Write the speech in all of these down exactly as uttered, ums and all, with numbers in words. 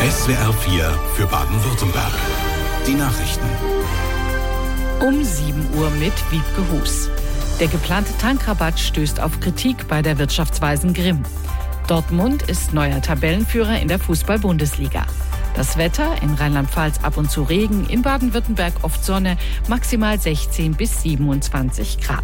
S W R vier für Baden-Württemberg. Die Nachrichten. Um sieben Uhr mit Wiebke Hus. Der geplante Tankrabatt stößt auf Kritik bei der Wirtschaftsweisen Grimm. Dortmund ist neuer Tabellenführer in der Fußball-Bundesliga. Das Wetter: in Rheinland-Pfalz ab und zu Regen, in Baden-Württemberg oft Sonne, maximal sechzehn bis siebenundzwanzig Grad.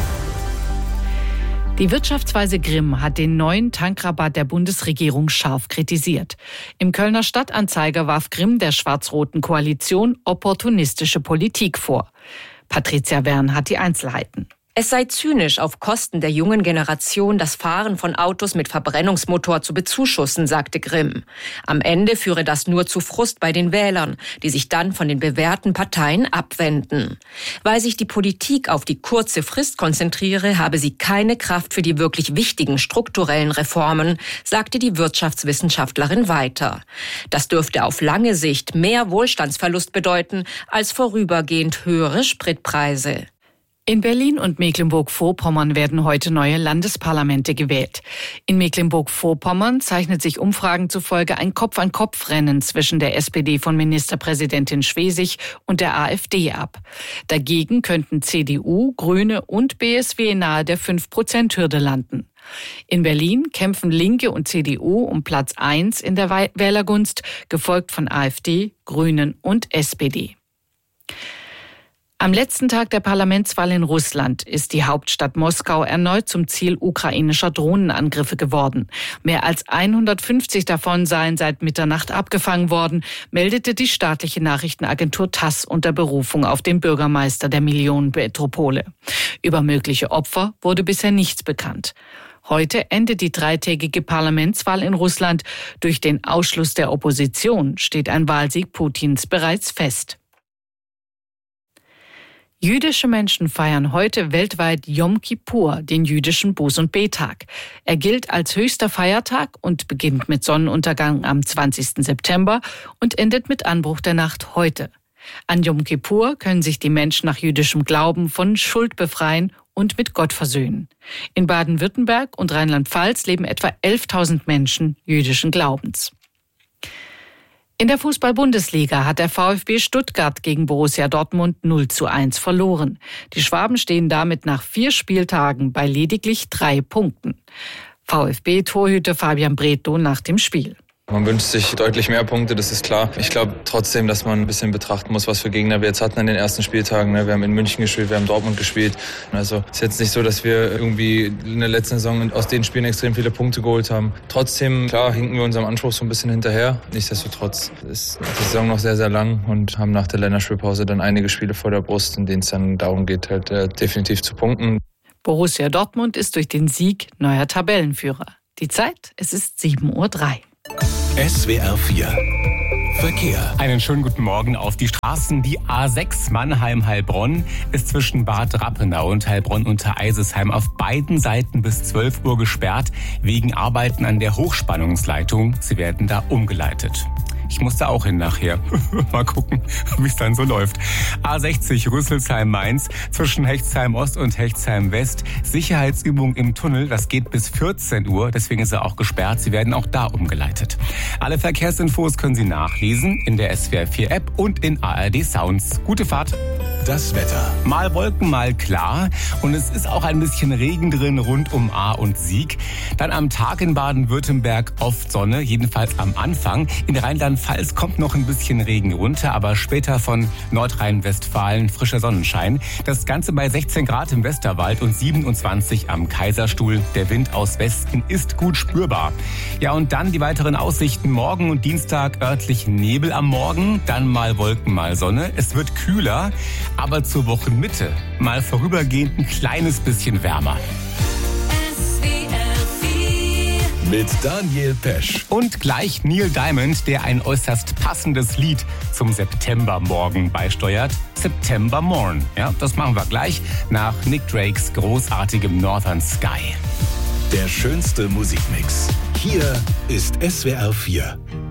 Die Wirtschaftsweise Grimm hat den neuen Tankrabatt der Bundesregierung scharf kritisiert. Im Kölner Stadtanzeiger warf Grimm der schwarz-roten Koalition opportunistische Politik vor. Patricia Wern hat die Einzelheiten. Es sei zynisch, auf Kosten der jungen Generation das Fahren von Autos mit Verbrennungsmotor zu bezuschussen, sagte Grimm. Am Ende führe das nur zu Frust bei den Wählern, die sich dann von den bewährten Parteien abwenden. Weil sich die Politik auf die kurze Frist konzentriere, habe sie keine Kraft für die wirklich wichtigen strukturellen Reformen, sagte die Wirtschaftswissenschaftlerin weiter. Das dürfte auf lange Sicht mehr Wohlstandsverlust bedeuten als vorübergehend höhere Spritpreise. In Berlin und Mecklenburg-Vorpommern werden heute neue Landesparlamente gewählt. In Mecklenburg-Vorpommern zeichnet sich Umfragen zufolge ein Kopf-an-Kopf-Rennen zwischen der S P D von Ministerpräsidentin Schwesig und der AfD ab. Dagegen könnten C D U, Grüne und B S W nahe der fünf Prozent Hürde landen. In Berlin kämpfen Linke und C D U um Platz eins in der Wählergunst, gefolgt von AfD, Grünen und S P D. Am letzten Tag der Parlamentswahl in Russland ist die Hauptstadt Moskau erneut zum Ziel ukrainischer Drohnenangriffe geworden. Mehr als hundertfünfzig davon seien seit Mitternacht abgefangen worden, meldete die staatliche Nachrichtenagentur TASS unter Berufung auf den Bürgermeister der Millionenmetropole. Über mögliche Opfer wurde bisher nichts bekannt. Heute endet die dreitägige Parlamentswahl in Russland. Durch den Ausschluss der Opposition steht ein Wahlsieg Putins bereits fest. Jüdische Menschen feiern heute weltweit Yom Kippur, den jüdischen Buß- und Bettag. Er gilt als höchster Feiertag und beginnt mit Sonnenuntergang am zwanzigsten September und endet mit Anbruch der Nacht heute. An Yom Kippur können sich die Menschen nach jüdischem Glauben von Schuld befreien und mit Gott versöhnen. In Baden-Württemberg und Rheinland-Pfalz leben etwa elftausend Menschen jüdischen Glaubens. In der Fußball-Bundesliga hat der VfB Stuttgart gegen Borussia Dortmund null zu eins verloren. Die Schwaben stehen damit nach vier Spieltagen bei lediglich drei Punkten. VfB-Torhüter Fabian Bredlow nach dem Spiel. Man wünscht sich deutlich mehr Punkte, das ist klar. Ich glaube trotzdem, dass man ein bisschen betrachten muss, was für Gegner wir jetzt hatten an den ersten Spieltagen. Wir haben in München gespielt, wir haben Dortmund gespielt. Also es ist jetzt nicht so, dass wir irgendwie in der letzten Saison aus den Spielen extrem viele Punkte geholt haben. Trotzdem, klar, hinken wir unserem Anspruch so ein bisschen hinterher. Nichtsdestotrotz ist die Saison noch sehr, sehr lang und haben nach der Länderspielpause dann einige Spiele vor der Brust, in denen es dann darum geht, halt äh, definitiv zu punkten. Borussia Dortmund ist durch den Sieg neuer Tabellenführer. Die Zeit, es ist sieben Uhr drei. S W R vier Verkehr. Einen schönen guten Morgen auf die Straßen. Die A sechs Mannheim-Heilbronn ist zwischen Bad Rappenau und Heilbronn-Untereisesheim auf beiden Seiten bis zwölf Uhr gesperrt wegen Arbeiten an der Hochspannungsleitung. Sie werden da umgeleitet. Ich muss da auch hin nachher. Mal gucken, wie es dann so läuft. A sechzig Rüsselsheim-Mainz zwischen Hechtsheim-Ost und Hechtsheim-West. Sicherheitsübung im Tunnel, das geht bis vierzehn Uhr, deswegen ist er auch gesperrt. Sie werden auch da umgeleitet. Alle Verkehrsinfos können Sie nachlesen in der S W R vier App und in A R D Sounds. Gute Fahrt. Das Wetter. Mal Wolken, mal klar. Und es ist auch ein bisschen Regen drin rund um Ahr und Sieg. Dann am Tag in Baden-Württemberg oft Sonne, jedenfalls am Anfang. In Rheinland-Pfalz kommt noch ein bisschen Regen runter, aber später von Nordrhein-Westfalen frischer Sonnenschein. Das Ganze bei sechzehn Grad im Westerwald und siebenundzwanzig am Kaiserstuhl. Der Wind aus Westen ist gut spürbar. Ja, und dann die weiteren Aussichten. Morgen und Dienstag örtlich Nebel am Morgen, dann mal Wolken, mal Sonne. Es wird kühler. Aber zur Wochenmitte mal vorübergehend ein kleines bisschen wärmer. S W R vier mit Daniel Pesch. Und gleich Neil Diamond, der ein äußerst passendes Lied zum Septembermorgen beisteuert. September Morn. Ja, das machen wir gleich nach Nick Drakes großartigem Northern Sky. Der schönste Musikmix. Hier ist S W R vier.